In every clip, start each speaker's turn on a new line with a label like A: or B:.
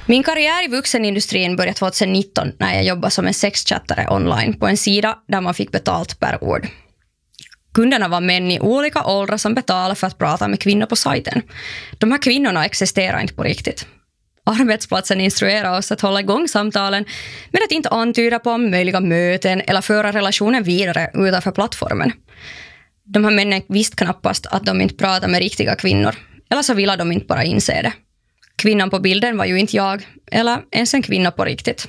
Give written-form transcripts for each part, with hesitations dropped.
A: Min karriär i vuxenindustrin började 2019 när jag jobbade som en sexchattare online på en sida där man fick betalt per ord. Kunderna var män i olika åldrar som betalade för att prata med kvinnor på sajten. De här kvinnorna existerar inte på riktigt. Arbetsplatsen instruerar oss att hålla igång samtalen men att inte antyda på möjliga möten eller föra relationen vidare utanför plattformen. De här männen visste knappast att de inte pratade med riktiga kvinnor, eller så ville de inte bara inse det. Kvinnan på bilden var ju inte jag, eller ens en kvinna på riktigt.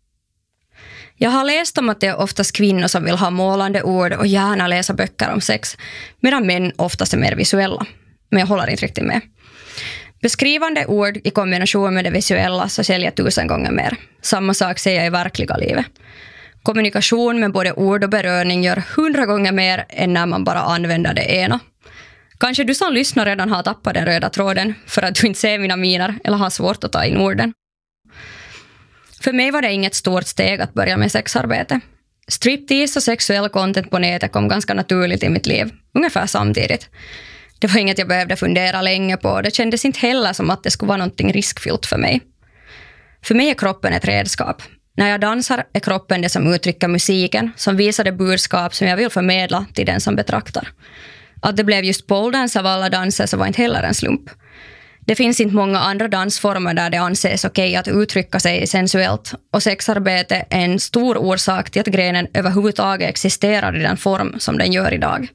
A: Jag har läst om att det är oftast kvinnor som vill ha målande ord och gärna läsa böcker om sex, medan män oftast är mer visuella. Men jag håller inte riktigt med. Beskrivande ord i kombination med det visuella så säljer 1000 gånger mer. Samma sak säger jag i verkliga livet. Kommunikation med både ord och beröring gör 100 gånger mer än när man bara använder det ena. Kanske du som lyssnar redan har tappat den röda tråden för att du inte ser mina miner eller har svårt att ta in orden. För mig var det inget stort steg att börja med sexarbete. Striptease och sexuell content på nätet kom ganska naturligt i mitt liv, ungefär samtidigt. Det var inget jag behövde fundera länge på. Det kändes inte heller som att det skulle vara någonting riskfyllt för mig. För mig är kroppen ett redskap. När jag dansar är kroppen det som uttrycker musiken, som visar det budskap som jag vill förmedla till den som betraktar. Att det blev just poledance av alla danser så var inte heller en slump. Det finns inte många andra dansformer där det anses okej att uttrycka sig sensuellt, och sexarbete är en stor orsak till att grenen överhuvudtaget existerar i den form som den gör idag.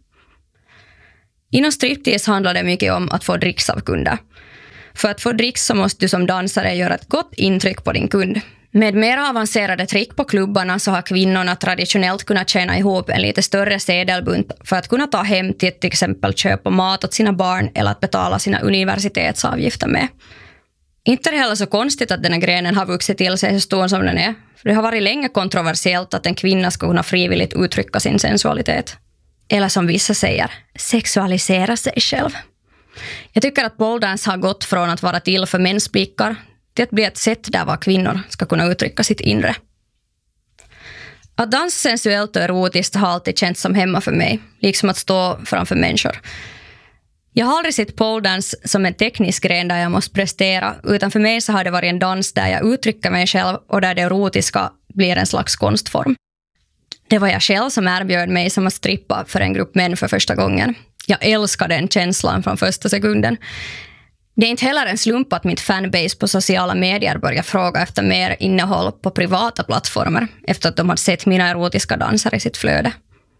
A: Inom striptease handlar det mycket om att få dricks av kunder. För att få dricks så måste du som dansare göra ett gott intryck på din kund. Med mer avancerade trick på klubbarna så har kvinnorna traditionellt kunnat tjäna ihop en lite större sedelbunt för att kunna ta hem till exempel köpa mat åt sina barn eller att betala sina universitetsavgifter med. Inte är det heller så konstigt att den här grenen har vuxit till sig så stor som den är. För det har varit länge kontroversiellt att en kvinna ska kunna frivilligt uttrycka sin sensualitet. Eller som vissa säger, sexualisera sig själv. Jag tycker att poledance har gått från att vara till för mäns blickar till att bli ett sätt där var kvinnor ska kunna uttrycka sitt inre. Att dansa sensuellt och erotiskt har alltid känts som hemma för mig, liksom att stå framför människor. Jag har aldrig sett poledance som en teknisk gren där jag måste prestera, utan för mig så har det varit en dans där jag uttrycker mig själv och där det erotiska blir en slags konstform. Det var jag själv som erbjöd mig som att strippa för en grupp män för första gången. Jag älskar den känslan från första sekunden. Det är inte heller en slump att mitt fanbase på sociala medier börjar fråga efter mer innehåll på privata plattformar efter att de har sett mina erotiska danser i sitt flöde.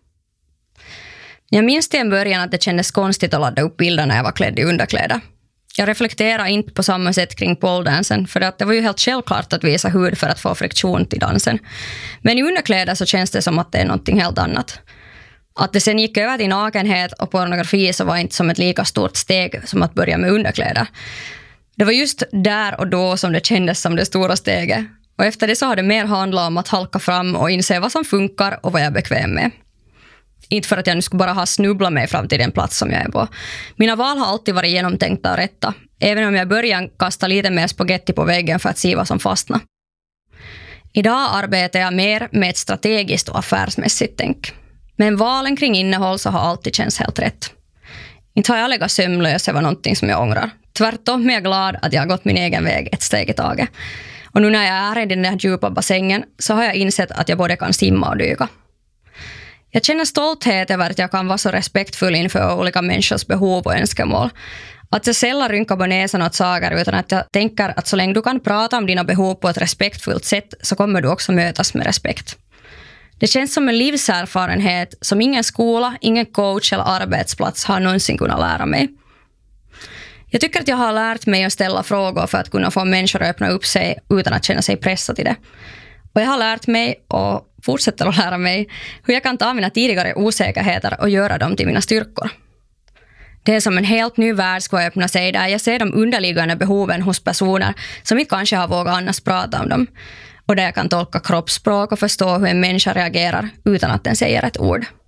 A: Jag minns till en början att det kändes konstigt att ladda upp bilder när jag var klädd i underkläder. Jag reflekterar inte på samma sätt kring poledansen för att det var ju helt självklart att visa hud för att få friktion till dansen. Men i underkläder så känns det som att det är någonting helt annat. Att det sen gick över till nakenhet och pornografi så var inte som ett lika stort steg som att börja med underkläder. Det var just där och då som det kändes som det stora steget. Och efter det så har det mer handlat om att halka fram och inse vad som funkar och vad jag är bekväm med. Inte för att jag nu skulle bara ha snubblat mig fram till den plats som jag är på. Mina val har alltid varit genomtänkta och rätta. Även om jag började kasta lite mer spaghetti på väggen för att se vad som fastnar. Idag arbetar jag mer med ett strategiskt och affärsmässigt tänk. Men valen kring innehåll så har alltid känts helt rätt. Inte har jag legat sömnlös över någonting som jag ångrar. Tvärtom är jag glad att jag har gått min egen väg ett steg i taget. Och nu när jag är i den där djupa bassängen så har jag insett att jag både kan simma och dyka. Jag känner stolthet över att jag kan vara så respektfull inför olika människors behov och önskemål. Att jag sällan rynkar på näsan åt saker utan att jag tänker att så länge du kan prata om dina behov på ett respektfullt sätt så kommer du också mötas med respekt. Det känns som en livserfarenhet som ingen skola, ingen coach eller arbetsplats har någonsin kunnat lära mig. Jag tycker att jag har lärt mig att ställa frågor för att kunna få människor att öppna upp sig utan att känna sig pressad till det. Och jag har lärt mig och fortsätter att lära mig hur jag kan ta mina tidigare osäkerheter och göra dem till mina styrkor. Det är som en helt ny värld ska öppna sig där jag ser de underliggande behoven hos personer som inte kanske har vågat annars prata om dem. Och där jag kan tolka kroppsspråk och förstå hur en människa reagerar utan att den säger ett ord.